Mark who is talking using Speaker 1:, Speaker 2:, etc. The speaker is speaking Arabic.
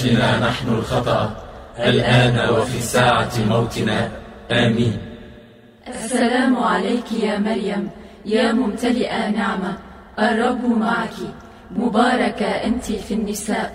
Speaker 1: بنا نحن الخطأ الآن وفي ساعة موتنا. آمين.
Speaker 2: السلام عليك يا مريم، يا ممتلئة نعمة، الرب معك، مباركة أنت في النساء،